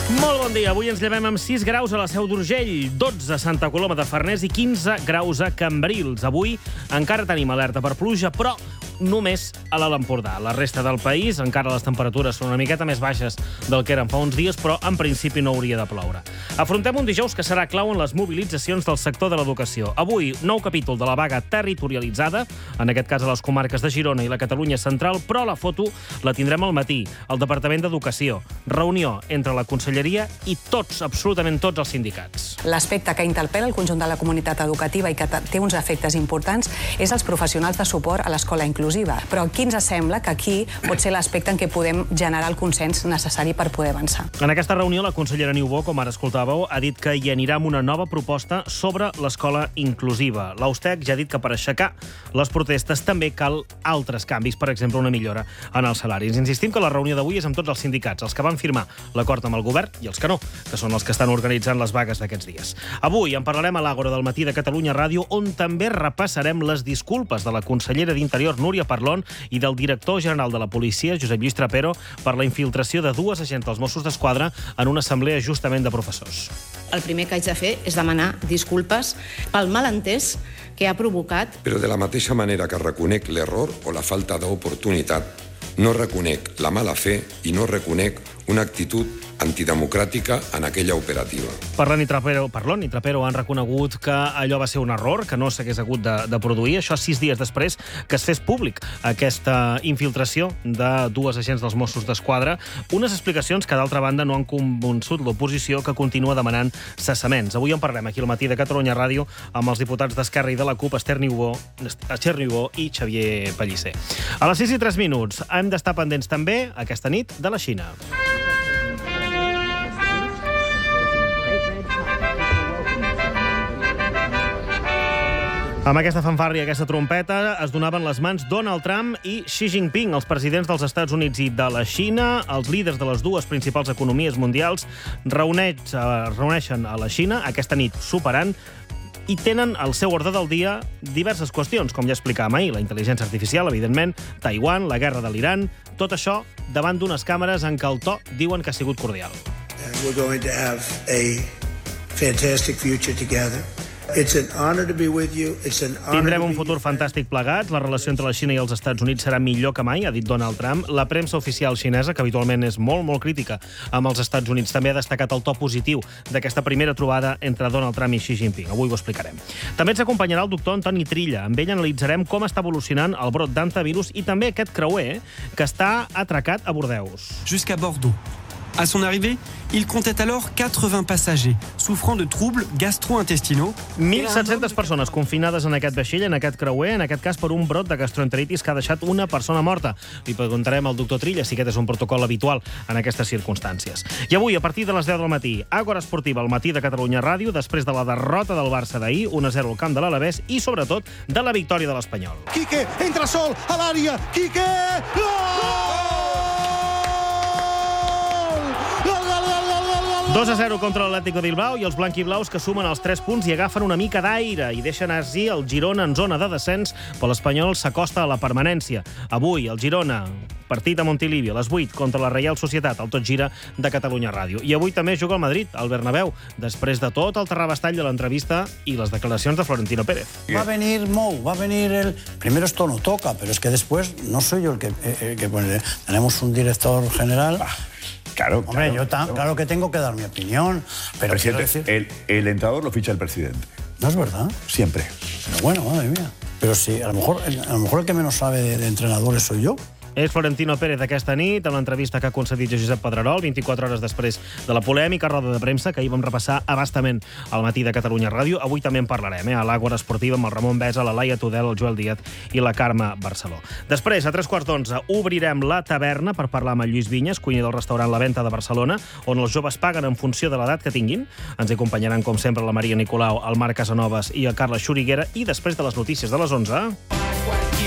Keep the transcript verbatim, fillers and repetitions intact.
Molt bon dia. Avui ens llevem amb sis graus a la Seu d'Urgell, dotze a Santa Coloma de Farners i quinze graus a Cambrils. Avui encara tenim alerta per pluja, però només a l'Alt Empordà. La resta del país, encara les temperatures són una miqueta més baixes del que eren fa uns dies, però en principi no hauria de ploure. Afrontem un dijous que serà clau en les mobilitzacions del sector de l'educació. Avui, nou capítol de la vaga territorialitzada, en aquest cas a les comarques de Girona i la Catalunya central, però la foto la tindrem al matí, al Departament d'Educació. Reunió entre la Conselleria i tots, absolutament tots els sindicats. L'aspecte que interpel·la el conjunt de la comunitat educativa i que té uns efectes importants és els professionals de suport a l'escola inclusiva. Però aquí ens sembla que aquí pot ser l'aspecte en què podem generar el consens necessari per poder avançar. En aquesta reunió, la consellera Niubó, com ara escoltàveu, ha dit que hi anirà amb una nova proposta sobre l'escola inclusiva. L'Austec ja ha dit que per aixecar les protestes també cal altres canvis, per exemple, una millora en els salaris. Insistim que la reunió d'avui és amb tots els sindicats, els que van firmar l'acord amb el govern i els que no, que són els que estan organitzant les vagues d'aquests dies. Avui en parlarem a l'Àgora del matí de Catalunya Ràdio, on també repassarem les disculpes de la consellera d'Interior, Núria Parlon, i del director general de la policia, Josep Lluís Trapero, per la infiltració de dues agents dels Mossos d'Esquadra en una assemblea justament de professors. El primer que haig de fer és demanar disculpes pel malentès que ha provocat. Però de la mateixa manera que reconec l'error o la falta d'oportunitat, no reconec la mala fe i no reconec una actitud antidemocràtica en aquella operativa. Parlon i Trapero, Parlon i Trapero han reconegut que allò va ser un error, que no s'hagués hagut de, de produir. Això sis dies després que es fes públic aquesta infiltració de dues agents dels Mossos d'Esquadra. Unes explicacions que, d'altra banda, no han convençut l'oposició, que continua demanant cessaments. Avui en parlem aquí al matí de Catalunya Ràdio amb els diputats d'Esquerra i de la CUP, Esther Niubó, Esther Niubó i Xavier Pellicer. A les sis i tres minuts hem d'estar pendents també, aquesta nit, de la Xina. Amb aquesta fanfàrria i aquesta trompeta es donaven les mans Donald Trump i Xi Jinping, els presidents dels Estats Units i de la Xina. Els líders de les dues principals economies mundials reuneix, es reuneixen a la Xina aquesta nit superant i tenen al seu ordre del dia diverses qüestions, com ja explicàvem ahir, la intel·ligència artificial, evidentment, Taiwan, la guerra de l'Iran, tot això davant d'unes càmeres en què el to diuen que ha sigut cordial. We're going to have a fantastic future together. It's an honor to be with you. It's an honor. Tindrem un futur fantàstic plegats. La relació entre la Xina i els Estats Units serà millor que mai, ha dit Donald Trump. La premsa oficial xinesa, que habitualment és molt, molt crítica amb els Estats Units, també ha destacat el to positiu d'aquesta primera trobada entre Donald Trump i Xi Jinping. Avui ho explicarem. També ens acompanyarà el doctor Antoni Trilla. Amb ell analitzarem com està evolucionant el brot d'hantavirus i també aquest creuer que està atracat a Bordeus. Jusqu'à Bordeaux. À son arrivée, il comptait alors quatre-vingts passagers souffrant de troubles gastro-intestinaux. mil set-centes persones confinades en aquest vaixell, en aquest creuer, en aquest cas per un brot de gastroenteritis que ha deixat una persona morta. Li preguntarem al doctor Trilla si aquest és un protocol habitual en aquestes circumstàncies. I avui, a partir de les deu del matí, Àgora Esportiva al matí de Catalunya Ràdio, després de la derrota del Barça d'ahir, un a zero al camp de l'Alavés i, sobretot, de la victòria de l'Espanyol. Quique, entra sol a l'àrea, Quique! Gol! dos a zero contra l'Atlético de Bilbao i els blanquiblaus que sumen els tres punts i agafen una mica d'aire i deixen així el Girona en zona de descens, però l'Espanyol s'acosta a la permanència. Avui, el Girona, partit a Montilivi a les vuit contra la Reial Societat, al Tot Gira de Catalunya Ràdio. I avui també juga el Madrid, al Bernabéu, després de tot el terrabastall de l'entrevista i les declaracions de Florentino Pérez. Va a venir Mou, va a venir el... Primero esto no toca, pero es que después no soy yo el que, el que pone... Tenemos un director general... Claro, Hombre, claro, yo ta, claro. claro que tengo que dar mi opinión, pero quiero decir... el, el entrenador lo ficha el presidente. No es verdad. Siempre. Pero bueno, madre mía. Pero sí, a lo mejor, a lo mejor el que menos sabe de, de entrenadores soy yo. És Florentino Pérez aquesta nit, amb l'entrevista que ha concedit a Josep Pedrerol, vint-i-quatre hores després de la polèmica roda de premsa, que ahir vam repassar abastament al matí de Catalunya Ràdio. Avui també en parlarem, eh? A l'Àgora Esportiva, amb el Ramon Besa, la Laia Tudel, el Joel Díaz i la Carme Barceló. Després, a tres quarts d'onze, obrirem la taverna per parlar amb el Lluís Vinyes, cuiner del restaurant La Venta de Barcelona, on els joves paguen en funció de l'edat que tinguin. Ens acompanyaran, com sempre, la Maria Nicolau, el Marc Casanovas i el Carles Xuriguera. I després de les notícies de les onze...